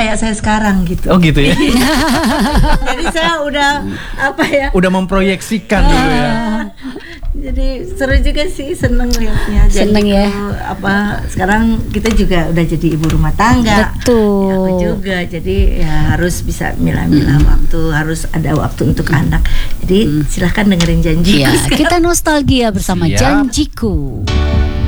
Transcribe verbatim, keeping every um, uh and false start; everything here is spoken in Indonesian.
kayak saya sekarang gitu. Oh gitu ya. Jadi saya udah apa ya? Udah memproyeksikan gitu ya. Jadi seru juga sih, seneng lihatnya. Seneng jadi, ya. Apa sekarang kita juga udah jadi ibu rumah tangga. Betul. Ya, aku juga. Jadi ya harus bisa milah-milah Hmm. waktu, harus ada waktu untuk anak. Jadi silahkan dengerin janjiku. Ya, sekarang. kita nostalgia bersama Siap. Janjiku.